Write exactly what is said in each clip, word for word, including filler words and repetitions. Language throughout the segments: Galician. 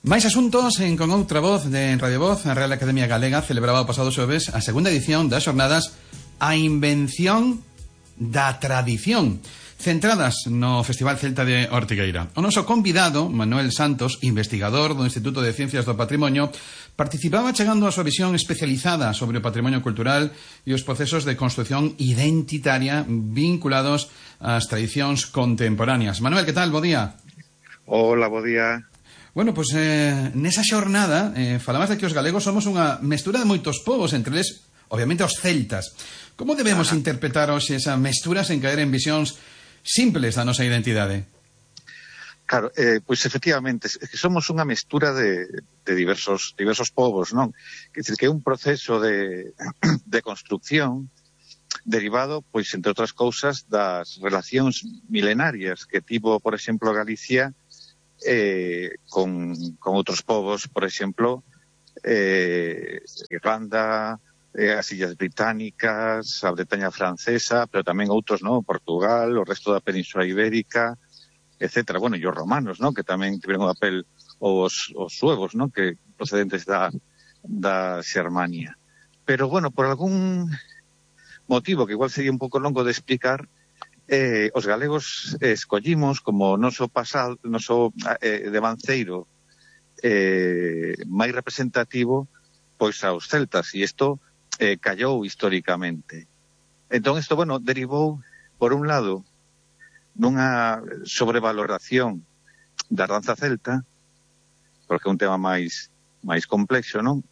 Máis asuntos en Con Outra Voz de Radio Voz. A Real Academia Galega celebraba o pasado xoves a segunda edición das xornadas A Invención da Tradición, centradas no Festival Celta de Ortigueira. O noso convidado, Manuel Santos, investigador do Instituto de Ciencias do Patrimonio, participaba chegando a súa visión especializada sobre o patrimonio cultural e os procesos de construción identitaria vinculados ás tradicións contemporáneas. Manuel, que tal? Bo día. Hola, bo día. Bueno, pois pues, eh, nesa xornada eh, falabas de que os galegos somos unha mestura de moitos povos, entre eles, obviamente, os celtas. Como debemos ah. interpretar hoxe esa mestura sen caer en visións simples da nosa identidade? Claro, eh, pois efectivamente, é que somos unha mestura de, de diversos, diversos povos, non? Quer dizer, que é un proceso de, de construcción derivado, pois, entre outras cousas, das relacións milenarias que tivo, por exemplo, Galicia Eh, con, con outros povos, por exemplo, eh, Irlanda, eh, as Illas Británicas, a Bretaña francesa, pero tamén outros, ¿no? Portugal, o resto da Península Ibérica, etcétera. Bueno, e os romanos, ¿no? Que tamén tiveron un papel, os, os suevos, ¿no? Que procedentes da, da Xermania. Pero, bueno, por algún motivo que igual sería un pouco longo de explicar, Eh, os galegos eh, escollimos como noso pasado, noso eh, devanceiro eh, máis representativo pois aos celtas, e isto eh, callou históricamente. Entón isto, bueno, derivou por un lado nunha sobrevaloración da danza celta, porque é un tema máis máis complexo, non?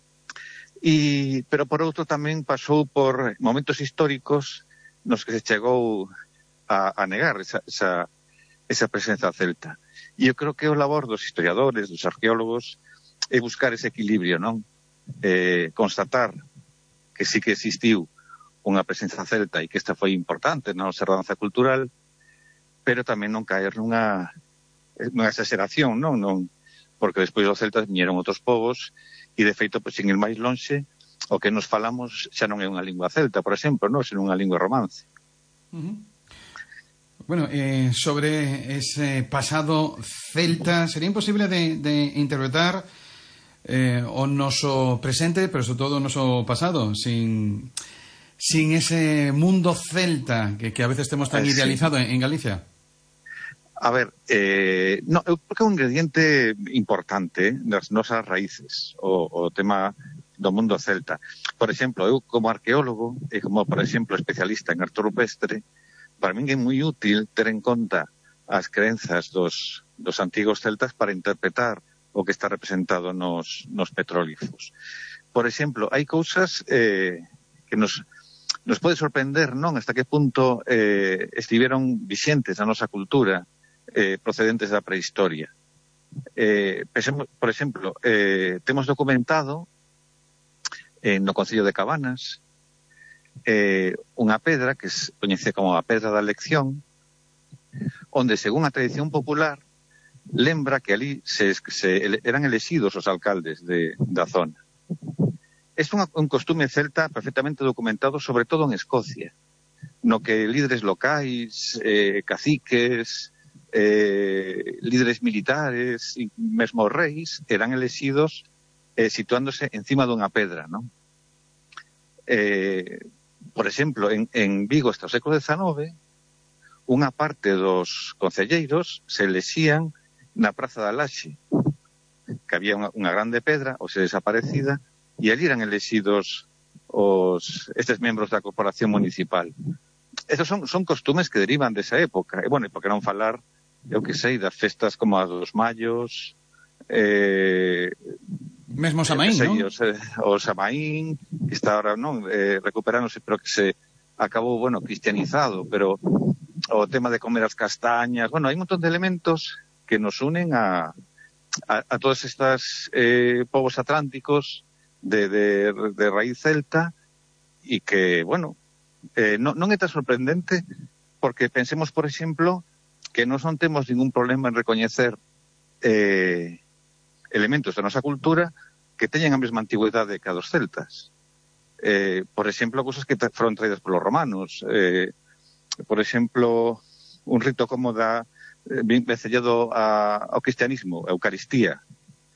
E, pero por outro tamén pasou por momentos históricos nos que se chegou a, a negar esa, esa, esa presenza celta. E eu creo que o labor dos historiadores, dos arqueólogos, é buscar ese equilibrio, non? Eh, constatar que sí que existiu unha presenza celta e que esta foi importante na nosa danza cultural, pero tamén non caer nunha, nunha exageración, non? non? Porque despois dos celtas viñeron outros povos e, de feito, pois, en el máis lonxe, o que nos falamos xa non é unha lingua celta, por exemplo, non? Senón unha lingua romance. Uh-huh. Bueno, eh, sobre ese pasado celta, sería imposible de, de interpretar eh, o noso presente, pero sobre todo o noso pasado, sin, sin ese mundo celta que, que a veces temos tan eh, idealizado sí. en, en Galicia? A ver, eh, no, eu creo que é un ingrediente importante das nosas raíces, o, o tema do mundo celta. Por exemplo, eu como arqueólogo e como, por exemplo, especialista en arte rupestre, para min é moi útil ter en conta as crenzas dos, dos antigos celtas para interpretar o que está representado nos, nos petróglifos. Por exemplo, hai cousas eh, que nos, nos pode sorprender, non? Hasta que punto eh, estiveron vixentes na nosa cultura eh, procedentes da prehistoria. Eh, por exemplo, eh, temos documentado eh, no Concello de Cabanas eh, unha pedra que se coñece como a Pedra da Elección, onde, según a tradición popular, lembra que ali se, se eran elexidos os alcaldes de, da zona. É un, un costume celta perfectamente documentado, sobre todo en Escocia, no que líderes locais, eh, caciques, eh, líderes militares e mesmo reis eran elexidos eh, situándose encima dunha pedra, non? Eh, por exemplo, en, en Vigo hasta o século dezanove, unha parte dos concelleiros se elexían na Praza da Laxe, que había unha, unha grande pedra, ou se desaparecida, e ali eran elexidos os, estes membros da corporación municipal. Estos son, son costumes que derivan desa época. E, bueno, e por que non falar, eu que sei, das festas como as dos Mallos, eh... mesmo Samaín, sei, non? O, o Samaín, que está ahora, non, eh, recuperándose, pero que se acabou, bueno, cristianizado, pero o tema de comer as castañas, bueno, hai un montón de elementos que nos unen a, a, a todos estos eh, povos atlánticos de, de, de raíz celta e que, bueno, eh, non, non é tan sorprendente porque pensemos, por exemplo, que non son temos ningún problema en recoñecer eh, elementos da nosa cultura que teñen a mesma antigüedade que a dos celtas. Eh, por exemplo, cousas que foron traídas polos romanos. Eh, por exemplo, un rito como da eh, vencellado a, ao cristianismo, a Eucaristía.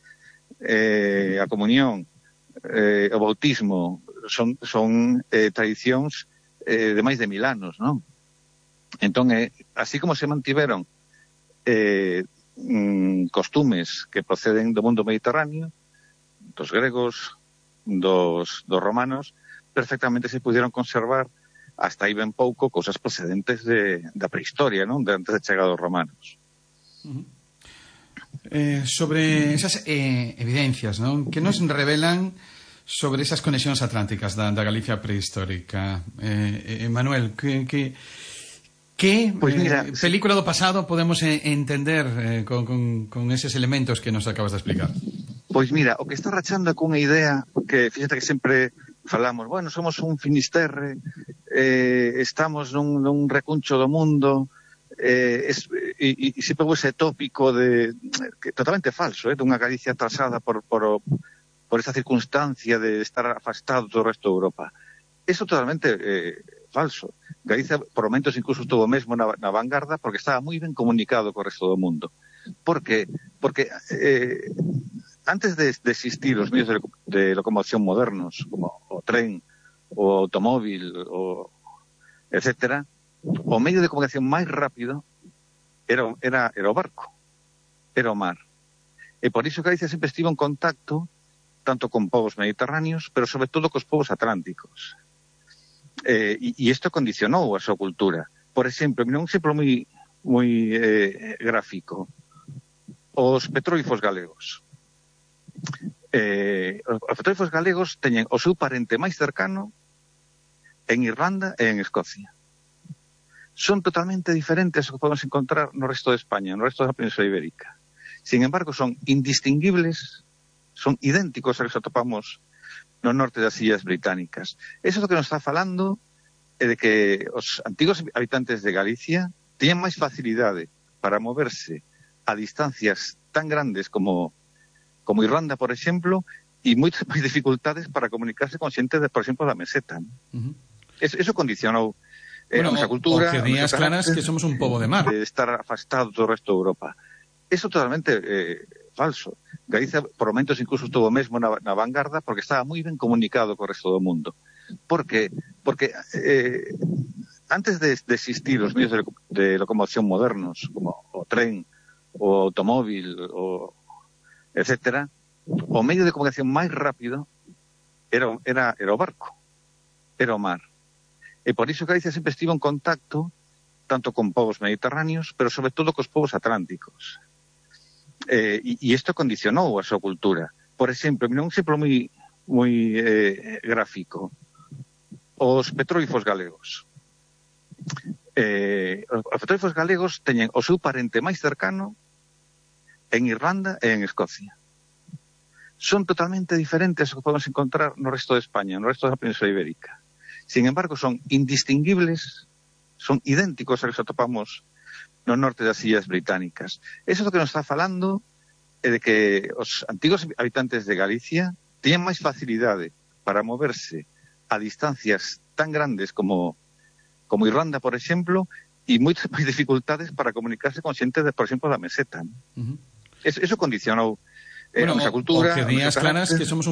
eh, a comunión, eh, o bautismo, son, son eh, tradicións eh, de máis de mil anos, non? Entón, eh, así como se mantiveron eh, mm, costumes que proceden do mundo mediterráneo, dos gregos, dos, dos romanos, perfectamente se pudieron conservar hasta aí ben pouco cousas procedentes de, da prehistoria, non? De antes de chegar aos romanos. Uh-huh. Eh, sobre esas eh, evidencias, non? Que nos revelan sobre esas conexións atlánticas da, da Galicia prehistórica. Eh, eh, Manuel, que... que... Que pues mira, eh, película do pasado podemos eh, entender eh, con, con, con eses elementos que nos acabas de explicar? Pois mira, o que está rachando é cunha idea que, fíxate que sempre falamos, bueno, somos un Finisterre, eh, estamos nun, nun recuncho do mundo, eh, es, e, e sempre ese tópico de, que totalmente falso, eh, dunha Galicia atrasada por, por, por esta circunstancia de estar afastado do resto de Europa. Eso totalmente eh, falso. Galicia, por momentos, incluso estuvo mesmo na, na vanguarda porque estaba moi ben comunicado co resto do mundo. Por qué? Porque eh, antes de, de existir os medios de, de locomoción modernos, como o tren, o automóvil, o etcétera, o medio de comunicación máis rápido era, era, era o barco, era o mar. E por iso Galicia sempre estivo en contacto tanto con povos mediterráneos, pero sobre todo cos povos atlánticos. Eh, e, e isto condicionou a súa cultura. Por exemplo, un exemplo moi, moi eh, gráfico. Os petróglifos galegos. Eh, os petróglifos galegos teñen o seu parente máis cercano en Irlanda e en Escocia. Son totalmente diferentes ao que podemos encontrar no resto de España, no resto da Península Ibérica. Sin embargo, son indistinguibles, son idénticos a que nos atopamos no norte das Illas Británicas. Eso é o que nos está falando é de que os antigos habitantes de Galicia teñen máis facilidade para moverse a distancias tan grandes como, como Irlanda, por exemplo, e moitas máis dificultades para comunicarse con xente, de, por exemplo, da meseta. Uh-huh. Eso, eso condicionou eh, bueno, a nosa cultura, o que días claras que somos un pobo de mar. De estar afastados do resto de Europa. Eso totalmente eh, falso. Galicia, por momentos, incluso estuvo mesmo na, na vanguarda porque estaba moi ben comunicado co resto do mundo. Por qué? Porque eh, antes de, de existir os medios de, de locomoción modernos, como o tren, o automóvil, o etcétera, o medio de comunicación máis rápido era, era, era o barco, era o mar. E por iso Galicia sempre estivo en contacto tanto con povos mediterráneos, pero sobre todo cos povos atlánticos. Eh, e, e isto condicionou a súa cultura. Por exemplo, un exemplo moi, moi eh, gráfico. Os petróglifos galegos. Eh, os petróglifos galegos teñen o seu parente máis cercano en Irlanda e en Escocia. Son totalmente diferentes ao que podemos encontrar no resto de España, no resto da Península Ibérica. Sin embargo, son indistinguibles, son idénticos a que nos atopamos no norte das Illas Británicas. Eso é o que nos está falando é de que os antigos habitantes de Galicia teñen máis facilidade para moverse a distancias tan grandes como, como Irlanda, por exemplo, e moitas máis dificultades para comunicarse con xente, de, por exemplo, da meseta. Uh-huh. Eso, eso condicionou eh, bueno, a nosa cultura. O que días claras que somos un